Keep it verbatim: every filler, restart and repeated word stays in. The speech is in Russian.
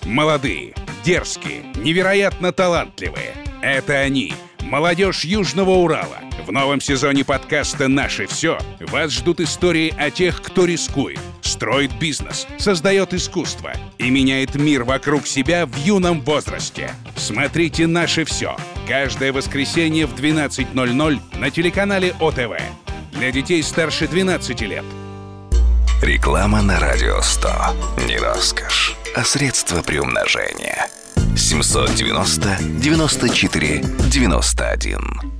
Молодые, дерзкие, невероятно талантливые. Это они, молодежь Южного Урала. В новом сезоне подкаста «Наше все» вас ждут истории о тех, кто рискует, строит бизнес, создает искусство и меняет мир вокруг себя в юном возрасте. Смотрите «Наше все» каждое воскресенье в двенадцать ноль ноль на телеканале О Тэ Вэ. Для детей старше двенадцати лет. Реклама на Радио сто. Не роскошь, а средство приумножения. семьсот девяносто девяносто четыре девяносто один.